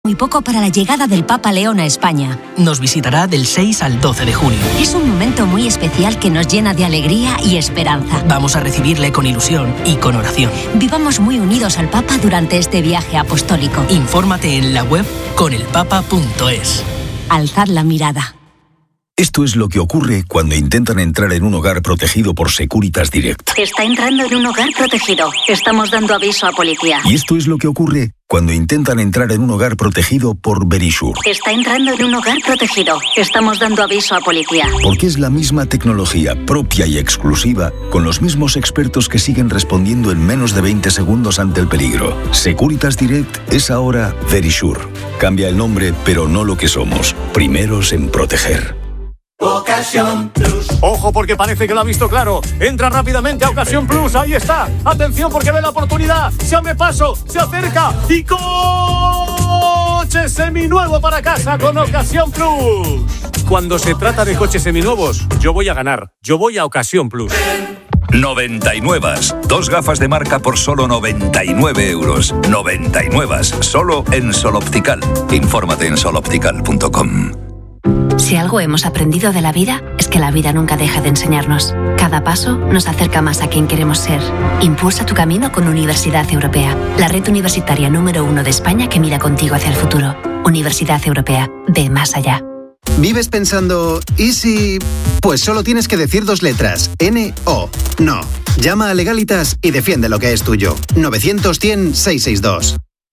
Muy poco para la llegada del Papa León a España. Nos visitará del 6 al 12 de junio. Es un momento muy especial que nos llena de alegría y esperanza. Vamos a recibirle con ilusión y con oración. Vivamos muy unidos al Papa durante este viaje apostólico. Infórmate en la web conelpapa.es. Alzad la mirada. Esto es lo que ocurre cuando intentan entrar en un hogar protegido por Securitas Direct. Está entrando en un hogar protegido. Estamos dando aviso a policía. Y esto es lo que ocurre cuando intentan entrar en un hogar protegido por Verisure. Está entrando en un hogar protegido. Estamos dando aviso a policía. Porque es la misma tecnología propia y exclusiva, con los mismos expertos que siguen respondiendo en menos de 20 segundos ante el peligro. Securitas Direct es ahora Verisure. Cambia el nombre, pero no lo que somos. Primeros en proteger. Ocasión Plus. Ojo, porque parece que lo ha visto claro. Entra rápidamente a Ocasión Plus. Ahí está. Atención, porque ve la oportunidad. Se abre paso, se acerca y coche seminuevo para casa con Ocasión Plus. Cuando se trata de coches seminuevos, yo voy a ganar. Yo voy a Ocasión Plus. 99. 2 gafas de marca por solo 99 euros. 99. Solo en Sol Optical. Infórmate en soloptical.com. Si algo hemos aprendido de la vida, es que la vida nunca deja de enseñarnos. Cada paso nos acerca más a quien queremos ser. Impulsa tu camino con Universidad Europea, la red universitaria número 1 de España que mira contigo hacia el futuro. Universidad Europea, ve más allá. ¿Vives pensando, y si...? Pues solo tienes que decir 2 letras, N-O. No. Llama a Legalitas y defiende lo que es tuyo. 900-100-662.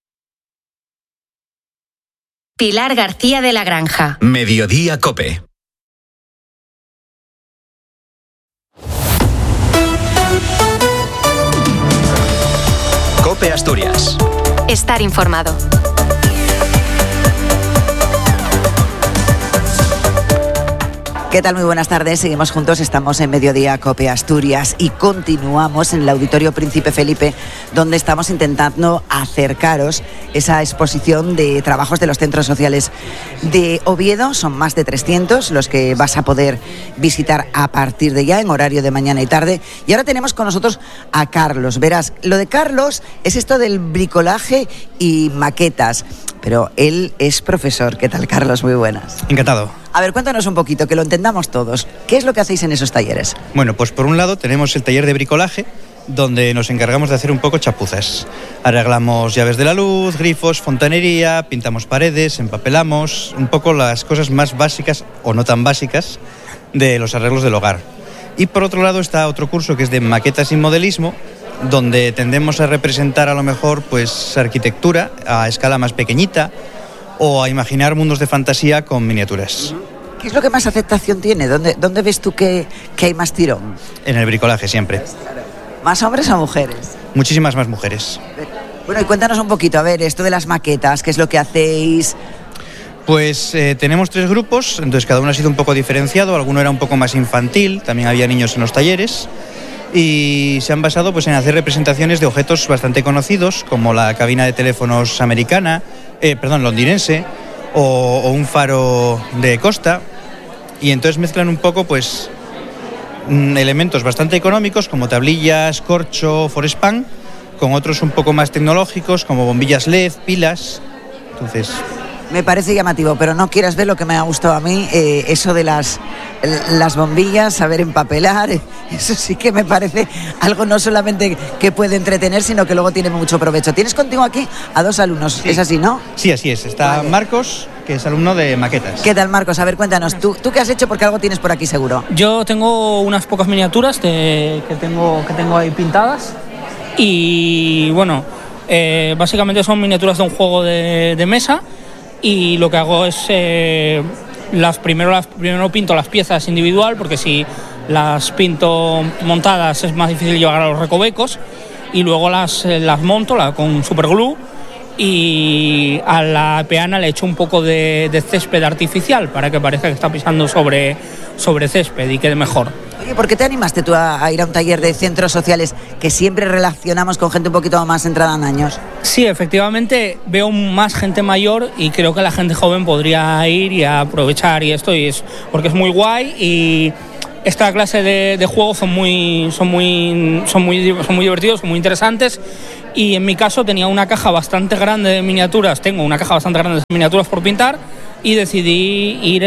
Pilar García de la Granja. Mediodía COPE. COPE Asturias. Estar informado. ¿Qué tal? Muy buenas tardes. Seguimos juntos, estamos en Mediodía COPE Asturias y continuamos en el Auditorio Príncipe Felipe, donde estamos intentando acercaros esa exposición de trabajos de los centros sociales de Oviedo. Son más de 300 los que vas a poder visitar a partir de ya, en horario de mañana y tarde. Y ahora tenemos con nosotros a Carlos. Verás, lo de Carlos es esto del bricolaje y maquetas, pero él es profesor. ¿Qué tal, Carlos? Muy buenas. Encantado. A ver, cuéntanos un poquito, que lo entendamos todos. ¿Qué es lo que hacéis en esos talleres? Bueno, pues por un lado tenemos el taller de bricolaje, donde nos encargamos de hacer un poco chapuzas. Arreglamos llaves de la luz, grifos, fontanería, pintamos paredes, empapelamos, un poco las cosas más básicas o no tan básicas de los arreglos del hogar. Y por otro lado está otro curso que es de maquetas y modelismo, donde tendemos a representar a lo mejor pues arquitectura a escala más pequeñita o a imaginar mundos de fantasía con miniaturas. ¿Qué es lo que más aceptación tiene? ¿Dónde ves tú que hay más tirón? En el bricolaje siempre. ¿Más hombres o mujeres? Muchísimas más mujeres. Bueno, y cuéntanos un poquito, a ver, esto de las maquetas, ¿qué es lo que hacéis? Pues tenemos 3 grupos, entonces cada uno ha sido un poco diferenciado, alguno era un poco más infantil, también había niños en los talleres, y se han basado pues en hacer representaciones de objetos bastante conocidos, como la cabina de teléfonos londinense, o un faro de costa, y entonces mezclan un poco pues elementos bastante económicos como tablillas, corcho, forespan, con otros un poco más tecnológicos como bombillas LED, pilas. Entonces, me parece llamativo, pero no quieras ver lo que me ha gustado a mí, eso de las bombillas, saber empapelar, eso sí que me parece algo no solamente que puede entretener, sino que luego tiene mucho provecho. Tienes contigo aquí a 2 alumnos, sí. ¿Es así, no? Sí, así es. Está vale. Marcos, que es alumno de maquetas. ¿Qué tal, Marcos? A ver, cuéntanos, ¿tú qué has hecho? Porque algo tienes por aquí seguro. Yo tengo unas pocas miniaturas que tengo ahí pintadas y, bueno, básicamente son miniaturas de un juego de mesa. Y lo que hago es primero pinto las piezas individual, porque si las pinto montadas es más difícil llegar a los recovecos, y luego las monto con superglue, y a la peana le echo un poco de césped artificial para que parezca que está pisando sobre césped y quede mejor. Oye, ¿por qué te animaste tú a ir a un taller de centros sociales que siempre relacionamos con gente un poquito más entrada en años? Sí, efectivamente veo más gente mayor y creo que la gente joven podría ir y aprovechar y esto, porque es muy guay y esta clase de juegos son muy divertidos, son muy interesantes. Y en mi caso tenía una caja bastante grande de miniaturas, tengo una caja bastante grande de miniaturas por pintar, y decidí ir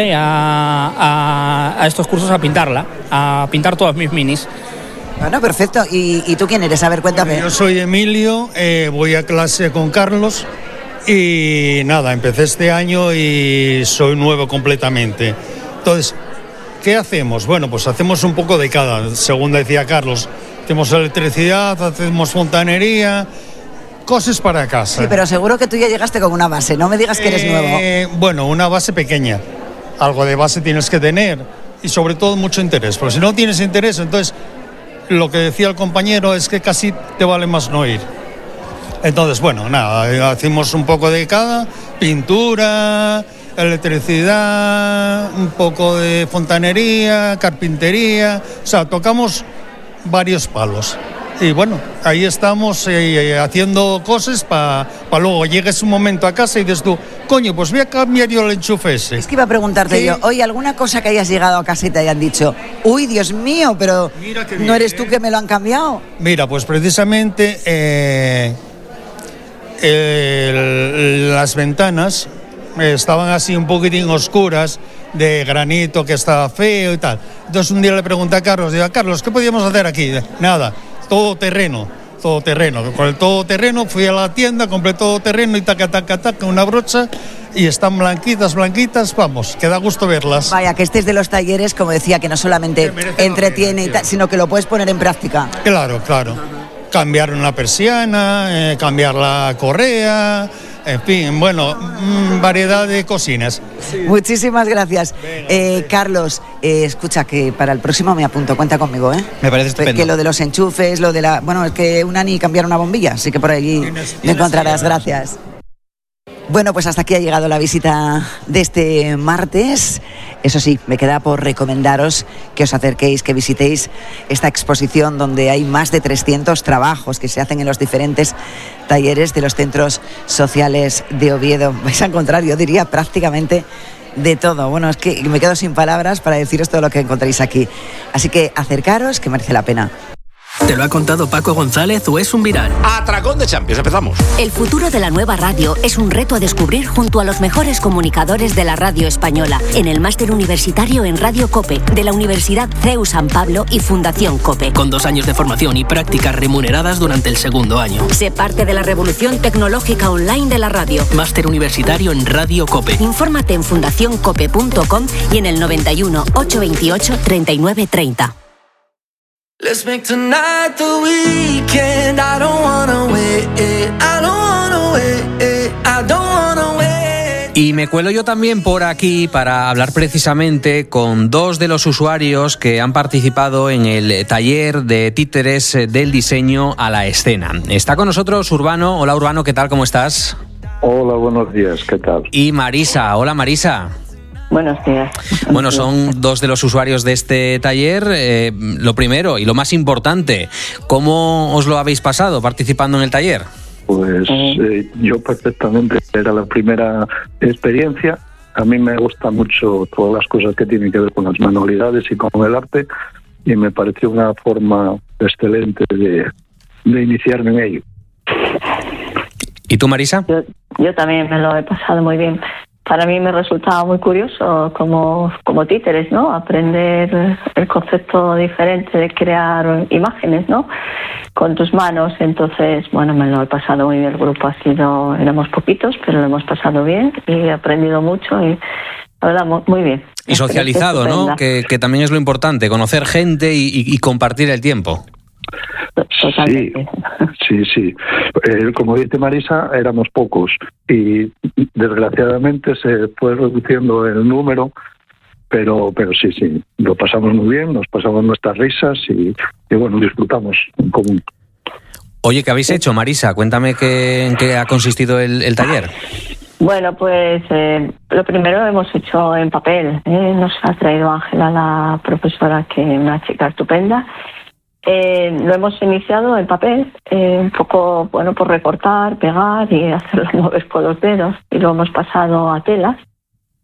a estos cursos a pintar todas mis minis. Bueno, perfecto. ¿Y tú quién eres? A ver, cuéntame. Yo soy Emilio, voy a clase con Carlos y nada, empecé este año y soy nuevo completamente. Entonces, ¿qué hacemos? Bueno, pues hacemos un poco de cada, según decía Carlos. Hacemos electricidad, hacemos fontanería, cosas para casa. Sí, pero seguro que tú ya llegaste con una base, no me digas que eres nuevo. Bueno, una base pequeña. Algo de base tienes que tener y sobre todo mucho interés, porque si no tienes interés, entonces lo que decía el compañero es que casi te vale más no ir. Entonces, bueno, nada, hacemos un poco de cada, pintura, electricidad, un poco de fontanería, carpintería, o sea, tocamos varios palos. Y bueno, ahí estamos haciendo cosas para luego llegues un momento a casa y dices tú, coño, pues voy a cambiar yo el enchufe ese. Es que iba a preguntarte yo, oye, ¿alguna cosa que hayas llegado a casa y te hayan dicho, uy, Dios mío, pero no eres tú que me lo han cambiado? Mira, pues precisamente las ventanas estaban así un poquitín oscuras, de granito que estaba feo y tal. Entonces un día le pregunté a Carlos, digo, Carlos, ¿qué podíamos hacer aquí? Nada, todo terreno. Con el todoterreno fui a la tienda, compré todoterreno y taca, una brocha y están blanquitas, vamos, que da gusto verlas. Vaya, que estés de los talleres, como decía, que no solamente entretiene y tal, sino que lo puedes poner en práctica. Claro. Cambiar una persiana, cambiar la correa, en fin, bueno, variedad de cosinas. Sí. Muchísimas gracias. Carlos, escucha, que para el próximo me apunto, cuenta conmigo, ¿eh? Me parece estupendo. Que lo de los enchufes, lo de la... Bueno, es que una ni cambiar una bombilla, así que por allí me encontrarás, gracias. Bueno, pues hasta aquí ha llegado la visita de este martes. Eso sí, me queda por recomendaros que os acerquéis, que visitéis esta exposición donde hay más de 300 trabajos que se hacen en los diferentes talleres de los centros sociales de Oviedo. Vais a encontrar, yo diría, prácticamente de todo. Bueno, es que me quedo sin palabras para deciros todo lo que encontréis aquí. Así que acercaros, que merece la pena. ¿Te lo ha contado Paco González o es un viral? Atracón de Champions, empezamos. El futuro de la nueva radio es un reto a descubrir junto a los mejores comunicadores de la radio española en el máster universitario en Radio COPE de la Universidad CEU San Pablo y Fundación COPE. Con 2 años de formación y prácticas remuneradas durante el segundo año. Sé parte de la revolución tecnológica online de la radio. Máster universitario en Radio COPE. Infórmate en fundacioncope.com y en el 91 828 3930. Let's make tonight the weekend. I don't wanna wait. I don't wanna wait. I don't wanna wait. Y me cuelo yo también por aquí para hablar precisamente con 2 de los usuarios que han participado en el taller de títeres del diseño a la escena. Está con nosotros Urbano. Hola Urbano, ¿qué tal? ¿Cómo estás? Hola, buenos días, ¿qué tal? Y Marisa. Hola Marisa. Buenos días. Bueno, son 2 de los usuarios de este taller. Lo primero y lo más importante, ¿cómo os lo habéis pasado participando en el taller? Pues yo perfectamente, era la primera experiencia. A mí me gusta mucho todas las cosas que tienen que ver con las manualidades y con el arte, y me pareció una forma excelente de iniciarme en ello. ¿Y tú, Marisa? Yo también me lo he pasado muy bien. Para mí me resultaba muy curioso como títeres, ¿no? Aprender el concepto diferente de crear imágenes, ¿no? Con tus manos. Entonces, bueno, me lo he pasado muy bien. El grupo éramos poquitos, pero lo hemos pasado bien y he aprendido mucho y la verdad, muy bien. Y socializado, ¿no? Que también es lo importante, conocer gente y compartir el tiempo. Sí. Como dice Marisa, éramos pocos y desgraciadamente se fue reduciendo el número, pero sí, lo pasamos muy bien, nos pasamos nuestras risas y bueno, disfrutamos en común. Oye, ¿qué habéis hecho, Marisa? Cuéntame en qué ha consistido el taller. Bueno, pues lo primero hemos hecho en papel. Nos ha traído Ángela, la profesora, que es una chica estupenda. Lo hemos iniciado en papel, un poco, bueno, por recortar, pegar y hacerlo mover con los dedos, y lo hemos pasado a telas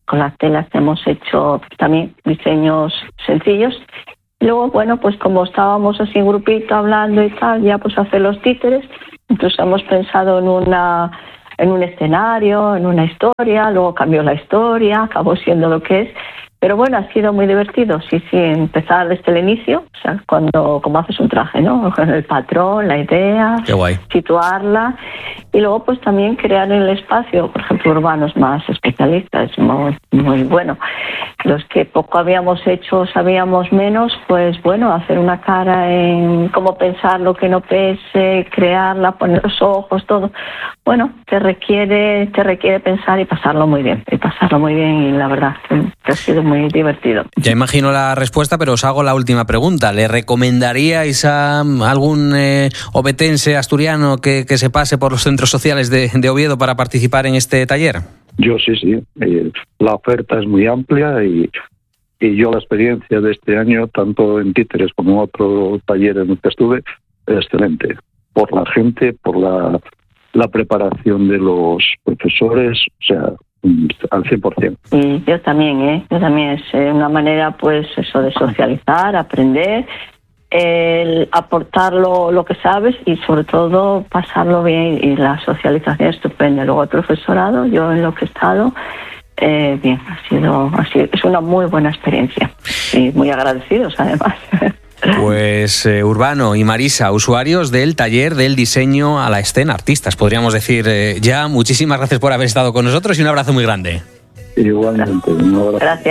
con las telas hemos hecho también diseños sencillos. Luego, bueno, pues como estábamos así en grupito hablando y tal, ya pues hacer los títeres. Entonces hemos pensado en un escenario, en una historia, luego cambió la historia, acabó siendo lo que es. Pero bueno, ha sido muy divertido, sí, empezar desde el inicio, o sea, como haces un traje, ¿no? Con el patrón, la idea, qué guay, situarla, y luego pues también crear en el espacio, por ejemplo, urbanos más especialistas, muy, muy bueno. Los que poco habíamos hecho, sabíamos menos, pues bueno, hacer una cara en cómo pensar lo que no pese, crearla, poner los ojos, todo. Bueno, te requiere pensar y pasarlo muy bien, y la verdad que ha sido muy divertido. Ya imagino la respuesta, pero os hago la última pregunta. ¿Le recomendaríais a algún ovetense asturiano que se pase por los centros sociales de Oviedo para participar en este taller? Yo sí. La oferta es muy amplia y yo la experiencia de este año, tanto en títeres como en otro taller en el que estuve, es excelente. Por la gente, por la preparación de los profesores, o sea, al 100%. Y yo también es una manera, pues, eso de socializar, aprender, aportar lo que sabes y sobre todo pasarlo bien, y la socialización es estupenda. Luego el profesorado, yo en lo que he estado, bien, es una muy buena experiencia y muy agradecidos además. Pues Urbano y Marisa, usuarios del taller del diseño a la escena, artistas, podríamos decir ya. Muchísimas gracias por haber estado con nosotros y un abrazo muy grande. Igualmente, un abrazo. Gracias.